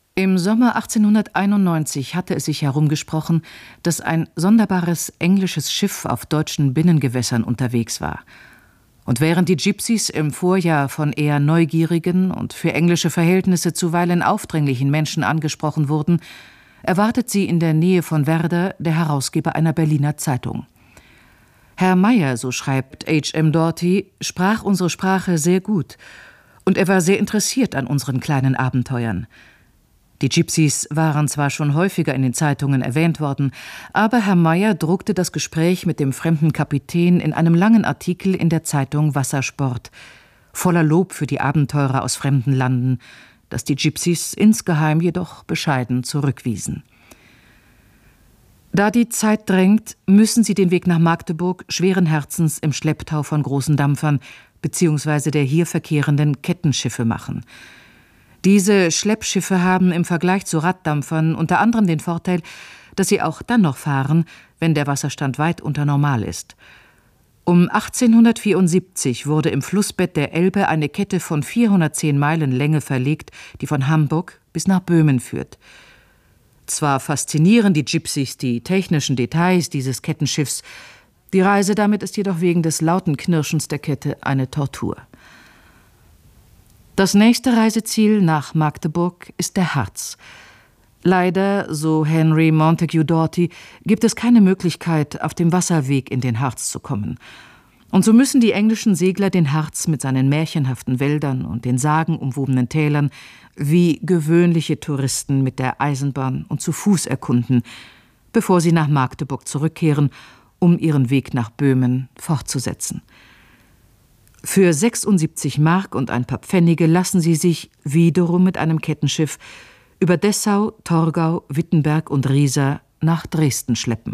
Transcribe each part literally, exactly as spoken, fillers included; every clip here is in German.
Im Sommer achtzehnhunderteinundneunzig hatte es sich herumgesprochen, dass ein sonderbares englisches Schiff auf deutschen Binnengewässern unterwegs war. Und während die Gypsies im Vorjahr von eher neugierigen und für englische Verhältnisse zuweilen aufdringlichen Menschen angesprochen wurden, erwartet sie in der Nähe von Werder der Herausgeber einer Berliner Zeitung. Herr Meyer, so schreibt H M Doughty, sprach unsere Sprache sehr gut und er war sehr interessiert an unseren kleinen Abenteuern. Die Gypsies waren zwar schon häufiger in den Zeitungen erwähnt worden, aber Herr Meyer druckte das Gespräch mit dem fremden Kapitän in einem langen Artikel in der Zeitung Wassersport, voller Lob für die Abenteurer aus fremden Landen, das die Gypsies insgeheim jedoch bescheiden zurückwiesen. Da die Zeit drängt, müssen sie den Weg nach Magdeburg schweren Herzens im Schlepptau von großen Dampfern bzw. der hier verkehrenden Kettenschiffe machen. Diese Schleppschiffe haben im Vergleich zu Raddampfern unter anderem den Vorteil, dass sie auch dann noch fahren, wenn der Wasserstand weit unter Normal ist. Um achtzehnhundertvierundsiebzig wurde im Flussbett der Elbe eine Kette von vierhundertzehn Meilen Länge verlegt, die von Hamburg bis nach Böhmen führt. Zwar faszinieren die Gypsies die technischen Details dieses Kettenschiffs, die Reise damit ist jedoch wegen des lauten Knirschens der Kette eine Tortur. Das nächste Reiseziel nach Magdeburg ist der Harz. Leider, so Henry Montague Doughty, gibt es keine Möglichkeit, auf dem Wasserweg in den Harz zu kommen. Und so müssen die englischen Segler den Harz mit seinen märchenhaften Wäldern und den sagenumwobenen Tälern wie gewöhnliche Touristen mit der Eisenbahn und zu Fuß erkunden, bevor sie nach Magdeburg zurückkehren, um ihren Weg nach Böhmen fortzusetzen. Für sechsundsiebzig Mark und ein paar Pfennige lassen sie sich wiederum mit einem Kettenschiff über Dessau, Torgau, Wittenberg und Riesa nach Dresden schleppen.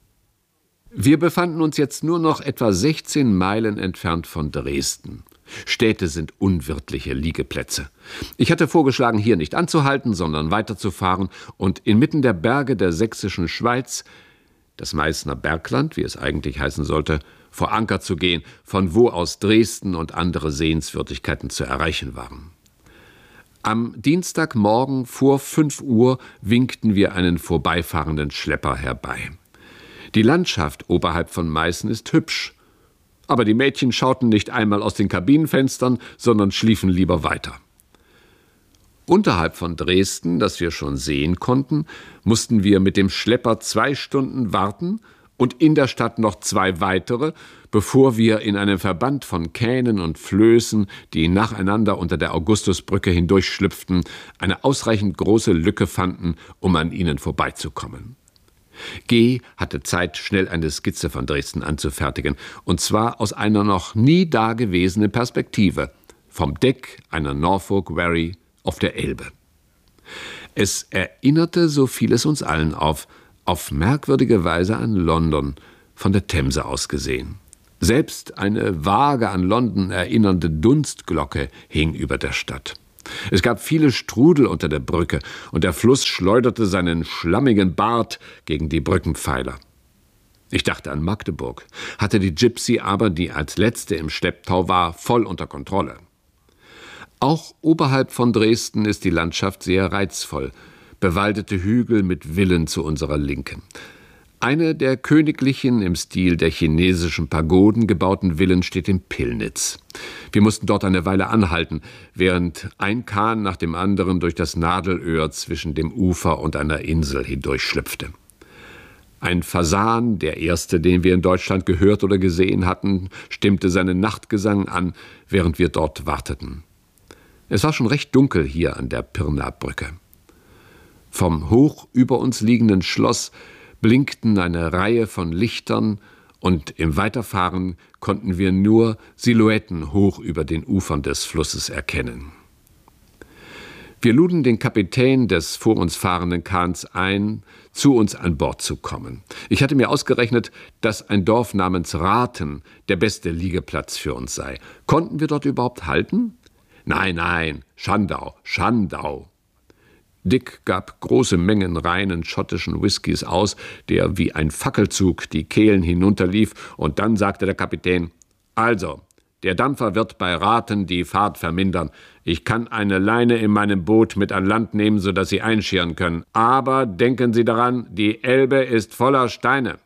Wir befanden uns jetzt nur noch etwa sechzehn Meilen entfernt von Dresden. Städte sind unwirtliche Liegeplätze. Ich hatte vorgeschlagen, hier nicht anzuhalten, sondern weiterzufahren und inmitten der Berge der sächsischen Schweiz, das Meißner Bergland, wie es eigentlich heißen sollte, vor Anker zu gehen, von wo aus Dresden und andere Sehenswürdigkeiten zu erreichen waren. Am Dienstagmorgen vor fünf Uhr winkten wir einen vorbeifahrenden Schlepper herbei. Die Landschaft oberhalb von Meißen ist hübsch, aber die Mädchen schauten nicht einmal aus den Kabinenfenstern, sondern schliefen lieber weiter. Unterhalb von Dresden, das wir schon sehen konnten, mussten wir mit dem Schlepper zwei Stunden warten und in der Stadt noch zwei weitere, bevor wir in einem Verband von Kähnen und Flößen, die nacheinander unter der Augustusbrücke hindurchschlüpften, eine ausreichend große Lücke fanden, um an ihnen vorbeizukommen. G. hatte Zeit, schnell eine Skizze von Dresden anzufertigen, und zwar aus einer noch nie dagewesenen Perspektive, vom Deck einer Norfolk Wherry auf der Elbe. Es erinnerte, so fiel es uns allen auf, auf merkwürdige Weise an London, von der Themse aus gesehen. Selbst eine vage an London erinnernde Dunstglocke hing über der Stadt. Es gab viele Strudel unter der Brücke, und der Fluss schleuderte seinen schlammigen Bart gegen die Brückenpfeiler. Ich dachte an Magdeburg, hatte die Gypsy aber, die als letzte im Schlepptau war, voll unter Kontrolle. Auch oberhalb von Dresden ist die Landschaft sehr reizvoll, bewaldete Hügel mit Villen zu unserer Linken. Eine der königlichen, im Stil der chinesischen Pagoden gebauten Villen steht in Pillnitz. Wir mussten dort eine Weile anhalten, während ein Kahn nach dem anderen durch das Nadelöhr zwischen dem Ufer und einer Insel hindurchschlüpfte. Ein Fasan, der erste, den wir in Deutschland gehört oder gesehen hatten, stimmte seinen Nachtgesang an, während wir dort warteten. Es war schon recht dunkel hier an der Pirnabrücke. Vom hoch über uns liegenden Schloss blinkten eine Reihe von Lichtern, und im Weiterfahren konnten wir nur Silhouetten hoch über den Ufern des Flusses erkennen. Wir luden den Kapitän des vor uns fahrenden Kahns ein, zu uns an Bord zu kommen. Ich hatte mir ausgerechnet, dass ein Dorf namens Rathen der beste Liegeplatz für uns sei. Konnten wir dort überhaupt halten? Nein, nein, Schandau, Schandau. Dick gab große Mengen reinen schottischen Whiskys aus, der wie ein Fackelzug die Kehlen hinunterlief, und dann sagte der Kapitän: »Also, Der Dampfer wird bei Raten die Fahrt vermindern. Ich kann eine Leine in meinem Boot mit an Land nehmen, sodass Sie einschirren können. Aber denken Sie daran, die Elbe ist voller Steine.«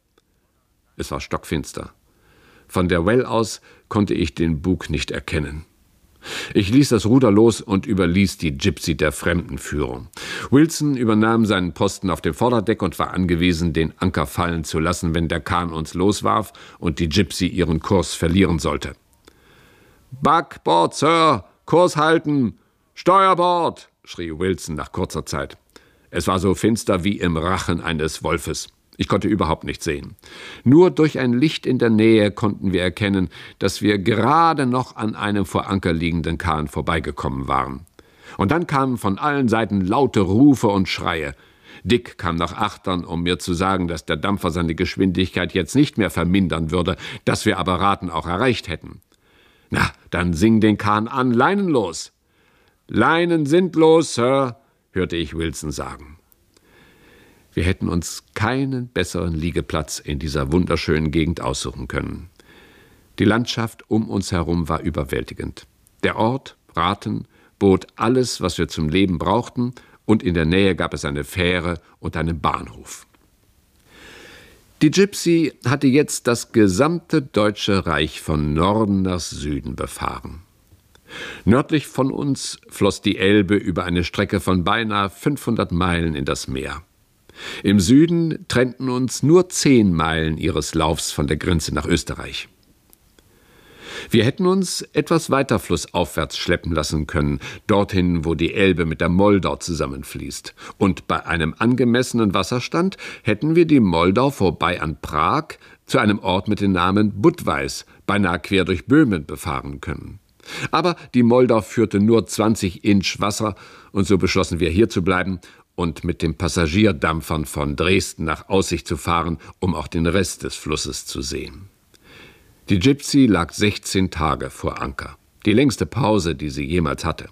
Es war stockfinster. Von der Well aus konnte ich den Bug nicht erkennen. Ich ließ das Ruder los und überließ die Gypsy der Fremdenführung. Wilson übernahm seinen Posten auf dem Vorderdeck und war angewiesen, den Anker fallen zu lassen, wenn der Kahn uns loswarf und die Gypsy ihren Kurs verlieren sollte. »Backbord, Sir! Kurs halten! Steuerbord!« schrie Wilson nach kurzer Zeit. Es war so finster wie im Rachen eines Wolfes. Ich konnte überhaupt nichts sehen. Nur durch ein Licht in der Nähe konnten wir erkennen, dass wir gerade noch an einem vor Anker liegenden Kahn vorbeigekommen waren. Und dann kamen von allen Seiten laute Rufe und Schreie. Dick kam nach Achtern, um mir zu sagen, dass der Dampfer seine Geschwindigkeit jetzt nicht mehr vermindern würde, dass wir aber Raten auch erreicht hätten. »Na, dann sing den Kahn an, Leinen los!« »Leinen sind los, Sir«, hörte ich Wilson sagen. Wir hätten uns keinen besseren Liegeplatz in dieser wunderschönen Gegend aussuchen können. Die Landschaft um uns herum war überwältigend. Der Ort, Raten, bot alles, was wir zum Leben brauchten, und in der Nähe gab es eine Fähre und einen Bahnhof. Die Gypsy hatte jetzt das gesamte Deutsche Reich von Norden nach Süden befahren. Nördlich von uns floss die Elbe über eine Strecke von beinahe fünfhundert Meilen in das Meer. Im Süden trennten uns nur zehn Meilen ihres Laufs von der Grenze nach Österreich. Wir hätten uns etwas weiter flussaufwärts schleppen lassen können, dorthin, wo die Elbe mit der Moldau zusammenfließt. Und bei einem angemessenen Wasserstand hätten wir die Moldau vorbei an Prag zu einem Ort mit dem Namen Budweis, beinahe quer durch Böhmen, befahren können. Aber die Moldau führte nur zwanzig Inch Wasser, und so beschlossen wir, hier zu bleiben und mit den Passagierdampfern von Dresden nach Aussicht zu fahren, um auch den Rest des Flusses zu sehen. Die Gypsy lag sechzehn Tage vor Anker, die längste Pause, die sie jemals hatte.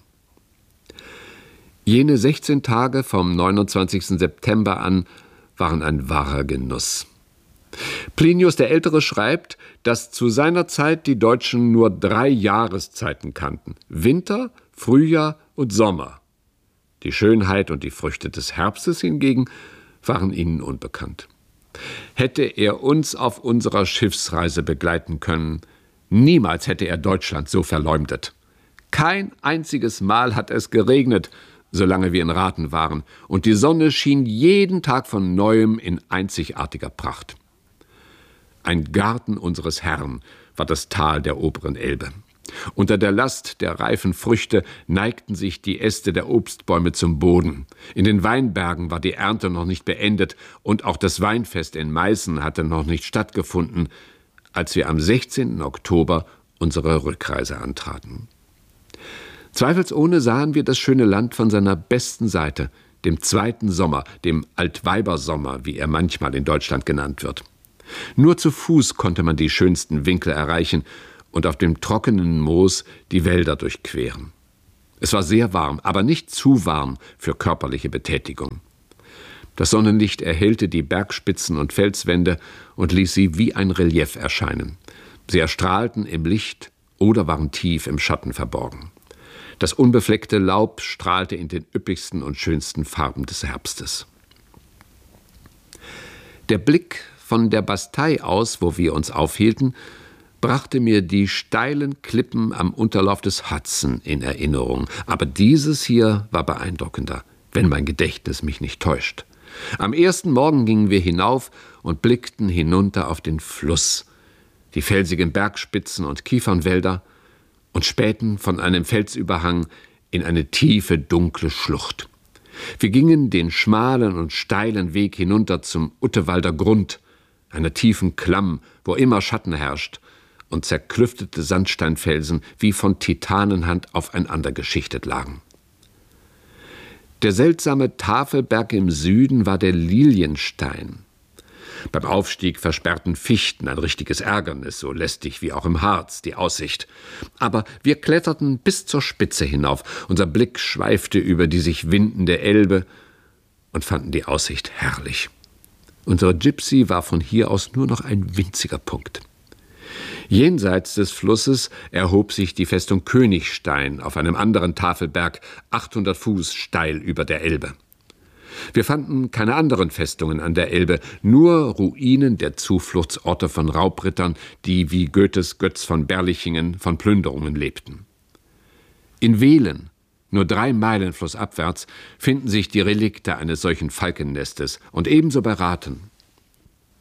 Jene sechzehn Tage vom neunundzwanzigsten September an waren ein wahrer Genuss. Plinius der Ältere schreibt, dass zu seiner Zeit die Deutschen nur drei Jahreszeiten kannten: Winter, Frühjahr und Sommer. Die Schönheit und die Früchte des Herbstes hingegen waren ihnen unbekannt. Hätte er uns auf unserer Schiffsreise begleiten können, niemals hätte er Deutschland so verleumdet. Kein einziges Mal hat es geregnet, solange wir in Raten waren, und die Sonne schien jeden Tag von Neuem in einzigartiger Pracht. Ein Garten unseres Herrn war das Tal der oberen Elbe. Unter der Last der reifen Früchte neigten sich die Äste der Obstbäume zum Boden. In den Weinbergen war die Ernte noch nicht beendet und auch das Weinfest in Meißen hatte noch nicht stattgefunden, als wir am sechzehnten Oktober unsere Rückreise antraten. Zweifelsohne sahen wir das schöne Land von seiner besten Seite, dem zweiten Sommer, dem Altweibersommer, wie er manchmal in Deutschland genannt wird. Nur zu Fuß konnte man die schönsten Winkel erreichen und auf dem trockenen Moos die Wälder durchqueren. Es war sehr warm, aber nicht zu warm für körperliche Betätigung. Das Sonnenlicht erhellte die Bergspitzen und Felswände und ließ sie wie ein Relief erscheinen. Sie erstrahlten im Licht oder waren tief im Schatten verborgen. Das unbefleckte Laub strahlte in den üppigsten und schönsten Farben des Herbstes. Der Blick von der Bastei aus, wo wir uns aufhielten, brachte mir die steilen Klippen am Unterlauf des Hudson in Erinnerung. Aber dieses hier war beeindruckender, wenn mein Gedächtnis mich nicht täuscht. Am ersten Morgen gingen wir hinauf und blickten hinunter auf den Fluss, die felsigen Bergspitzen und Kiefernwälder, und spähten von einem Felsüberhang in eine tiefe, dunkle Schlucht. Wir gingen den schmalen und steilen Weg hinunter zum Uttewalder Grund, einer tiefen Klamm, wo immer Schatten herrscht, und zerklüftete Sandsteinfelsen wie von Titanenhand aufeinander geschichtet lagen. Der seltsame Tafelberg im Süden war der Lilienstein. Beim Aufstieg versperrten Fichten ein richtiges Ärgernis, so lästig wie auch im Harz die Aussicht. Aber wir kletterten bis zur Spitze hinauf, unser Blick schweifte über die sich windende Elbe und fanden die Aussicht herrlich. Unsere Gypsy war von hier aus nur noch ein winziger Punkt. Jenseits des Flusses erhob sich die Festung Königstein auf einem anderen Tafelberg, achthundert Fuß steil über der Elbe. Wir fanden keine anderen Festungen an der Elbe, nur Ruinen der Zufluchtsorte von Raubrittern, die wie Goethes Götz von Berlichingen von Plünderungen lebten. In Wehlen, nur drei Meilen flussabwärts, finden sich die Relikte eines solchen Falkennestes und ebenso bei Rathen.